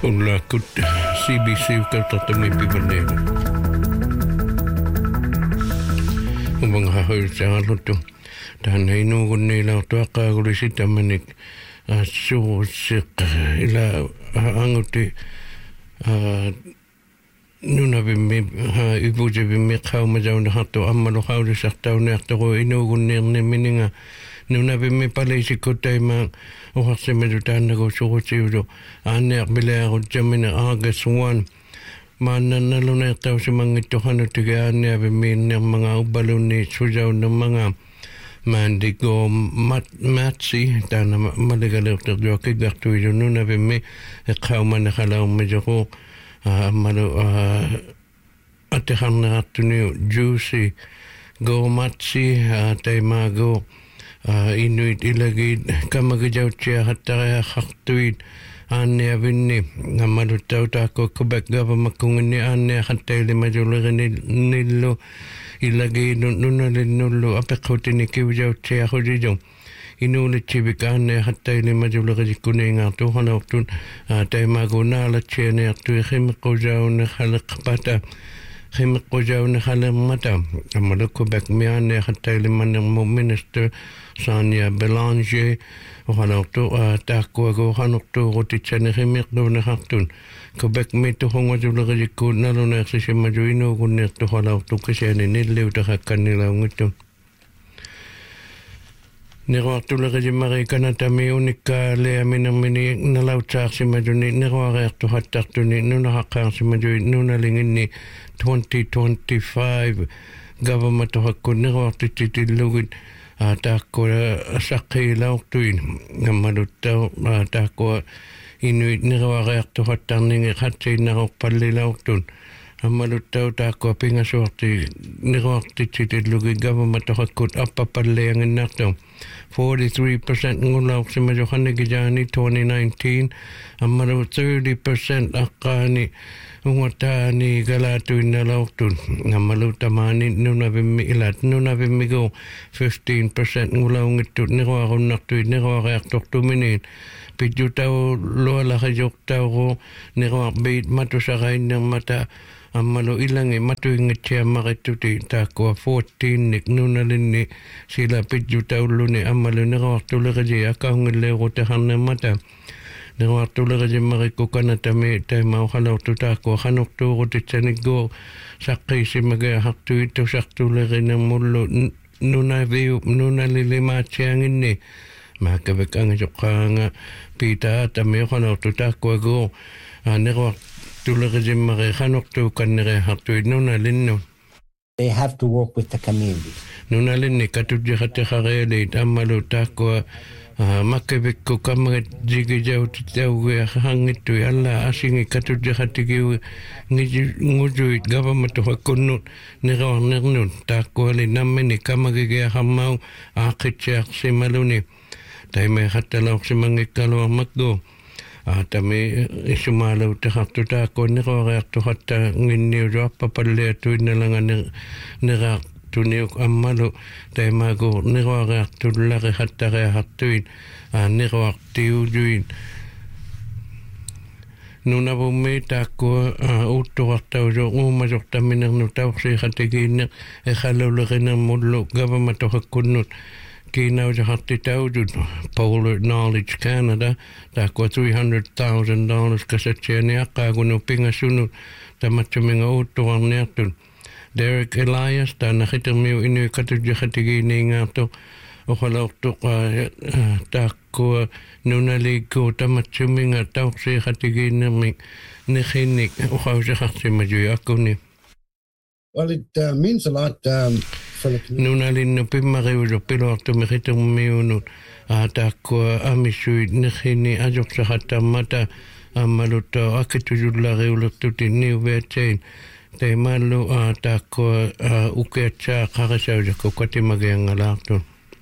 Ulla kut CBC kautta me pivalle. Umang hahoy sa aluto. Tahan na inugun nila tuaka kuli sita manik suusik ila anguti nuna bimmi ibuja bimmi kau majaw na hato amalo kau di saktaw na ako inugun nila mininga nuna bimmi pala isikutay ma uhakse medutan na ko sukusiyo ane akbila ako jamina August 1 mananalo na itaw si mga itohan o tigaan niya bimmi ng mga ubalo ni sujaw ng mga mandigo matsi tana maligalaw tagyo kigakto ito nuna bimmi ikaw man nakalaw medyo ko malo atihang na ato niyo juicy go matsi tay mago inuit ilagid kamagajaw siya hataya kaktuit ane abinni nga malutaw tako kubek gaba makungan ni ane hatay lima julagin nilo ilagay nunalin nulo apekauti ni kiwjaw siya ako dito inulit sibikaan na hatay lima julagin kunay nga to hanaktun tay magunalat siya na ito ikimikojaw na halakpata khimikojaw na halamata amalukubek miyan na hatay lima ng minister Sonia Belanger hanakto takwa ko hanakto ko titsa na khimikdo na haktun kubek mito hongo julagin ko nalo na si majuino ko nito hanakto kasi niliw takakan nila ngito Nirwatulagin marikana tami unika le aminang mini nalawtsak si majuni nirwarekto hatakto ni nunahakang si majuni nunalingin ni 2025 government hakko nirwatititilugin tako sakay lauktuin ngamalutaw tako inuit nirwarekto hatangning hatsay nakakpali lauktun amalutaw tako pingasorti nirwatititilugin government hakkot apapalengin nakto 43% ngulaw si Majohani Gijani 2019 amaro 30% akani ungatani galatu inalautun ngamalu tamani nuna bimmi ilat nuna bimmi go 15% ngulaw ngitut nirwaron naktu nirwarak tuktuminin pidjutaw loala kajoktaw ko nirwak bait matusakain ng mata amalo ilang matuingit siya makituti tako 14 nik nunalin ni sila pidjutaw lo ni amalo nirwaktula kaji akaw ngilero tahan na mata nirwaktula kaji makikukan na tami tayo maukalaw tutako hanokto ko titsanig go sakay si magahak tu ito saktula rin ng mulo nunalilimat siya ngin ni makabek ang isok nga pita tami ukalaw tutako go nirwakt they have to work with the community. Nunalin ni katudya katakharele amalu tako makebek ko kamagat jigijaw titaw hangitu alla asingi katudya katigi ngujuit government hakunut niraw nirnun tako ali namen ni kamagige hamaw akityak si maluni tay may hatalaw si mangikalo makgo tami isumalaw takakto tako niraw hatta nginniw papalya tuwid na lang nirak tuniok amalo tay mago niraw laki hatta kaya haktuin niraw tiujuin nuna bumi tako uto haktaw jo umasok taminang nutaw si hatigin khalaw laki ng mulo government hakunut Kinaw sa hatitaw jud Polar Knowledge Canada tako $300,000 kasatya niya kaguno pingasunod tamat sa mga uto ang niyatun Derek Elias ta nakitang miyo inoy katudya katigini nga to o kalawak to tako nunalig ko tamat sa mga tawak sa katigini ni khinik o kaw sa kaksi majuy ako ni Well, it means a lot for the community. Nunalin no pimakiulo pero akto makitang miyunod tako amisuit nakhini ajok sa hatamata amaluto akitujula riulo tutin ni vetain tay malo tako uketsa kakasaw ko kati magyang alakto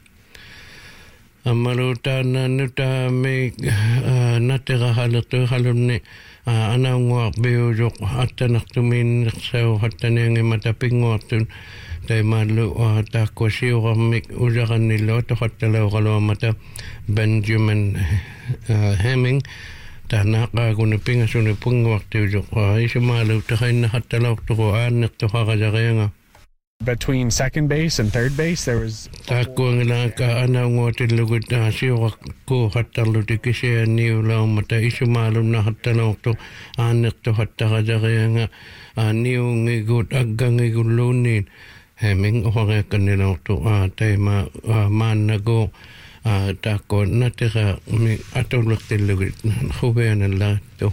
amaluta na nuta may natira halato halon ni anawak biyojok atanak tumin sa hataneng matapingotun tay malu tako siyo kamik usakan nilo to hatalaw kalawamata Benjamin Hemming Tanaka guna pinga suni pungwakti ujok Ishimalu tahain na hatalok tuko anak to hakajakayanga. Between second base and third base, there was... Tako ang ilang kaanaw ngotin lugod na siya ko hatalo di kasi niyo lang mata Ishimalu na hatalok to anak to hakajakayanga niyo ngigot aggang ngigulonin. Heming ohange kanila to tema man nago tako natira mi atulok tilugit hubayan la to.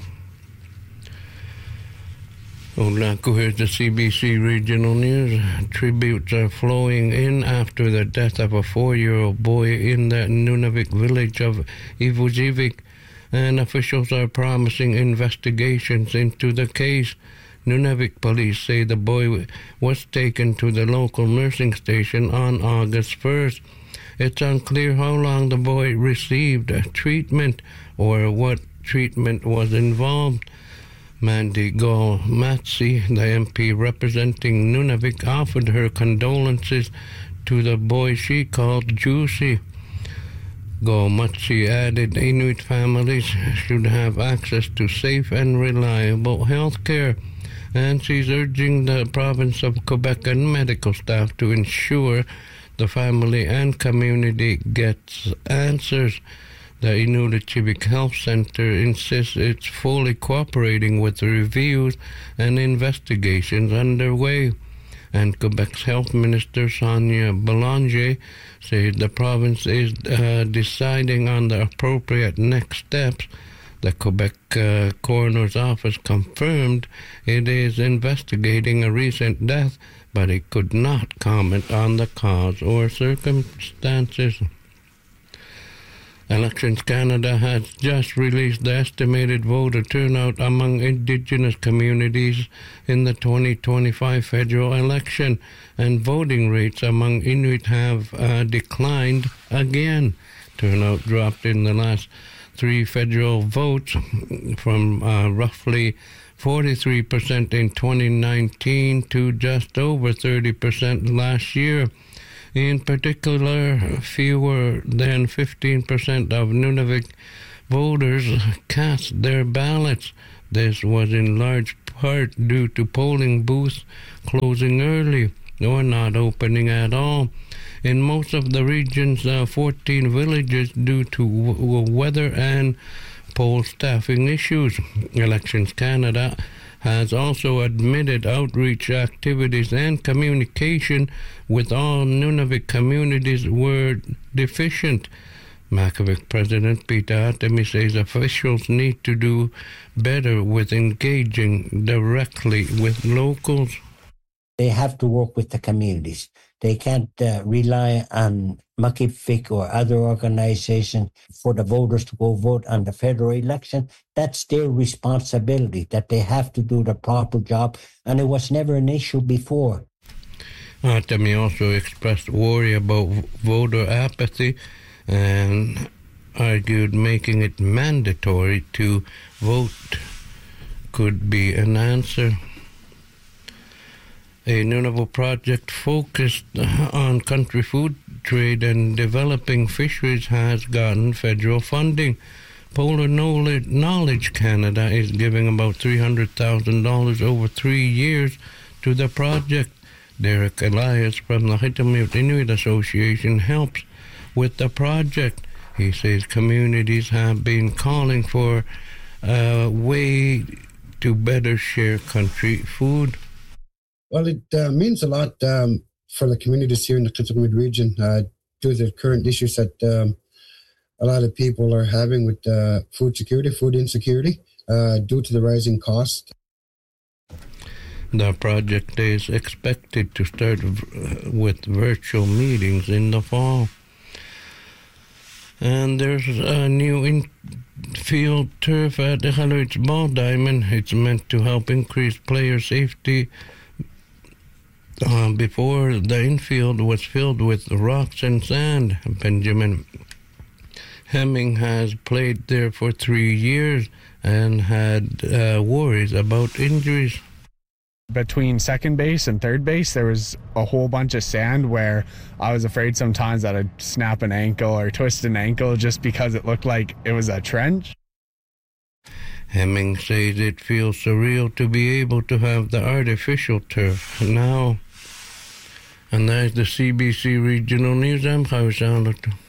Here's the CBC Regional News. Tributes are flowing in after the death of a 4-year-old boy in the Nunavik village of Ivujivik, and officials are promising investigations into the case. Nunavik police say the boy was taken to the local nursing station on August 1st. It's unclear how long the boy received treatment or what treatment was involved. Mandy Matsi, the MP representing Nunavik, offered her condolences to the boy she called Juicy. Matsi added Inuit families should have access to safe and reliable health care, and she's urging the province of Quebec and medical staff to ensure the family and community gets answers. The Inuit Health Center insists it's fully cooperating with the reviews and investigations underway. And Quebec's Health Minister Sonia Belanger said the province is deciding on the appropriate next steps. The Quebec Coroner's Office confirmed it is investigating a recent death, but it could not comment on the cause or circumstances. Elections Canada has just released the estimated voter turnout among Indigenous communities in the 2025 federal election, and voting rates among Inuit have declined again. Turnout dropped in the last 3 federal votes from roughly 43% in 2019 to just over 30% last year. In particular, fewer than 15% of Nunavik voters cast their ballots. This was in large part due to polling booths closing early or not opening at all. In most of the region's 14 villages due to weather and poll staffing issues. Elections Canada has also admitted outreach activities and communication with all Nunavik communities were deficient. Makivik President Peter Atemi says officials need to do better with engaging directly with locals. They have to work with the communities. They can't rely on Makivik or other organizations for the voters to go vote on the federal election. That's their responsibility, that they have to do the proper job, and it was never an issue before. Atemi also expressed worry about voter apathy and argued making it mandatory to vote could be an answer. A Nunavut project focused on country food trade and developing fisheries has gotten federal funding. Polar Knowledge Canada is giving about $300,000 over 3 years to the project. Derek Elias from the Hitamute Inuit Association helps with the project. He says communities have been calling for a way to better share country food. Well, it means a lot for the communities here in the Kitikmeot region due to the current issues that a lot of people are having with food security, food insecurity, due to the rising cost. The project is expected to start with virtual meetings in the fall. And there's a new infield turf at the Iqaluit Ball Diamond. It's meant to help increase player safety. Before, the infield was filled with rocks and sand. Benjamin Hemming has played there for 3 years and had worries about injuries. Between second base and third base, there was a whole bunch of sand where I was afraid sometimes that I'd snap an ankle or twist an ankle just because it looked like it was a trench. Hemming says it feels surreal to be able to have the artificial turf now. And there's the CBC Regional News. I'm Khawis Alato.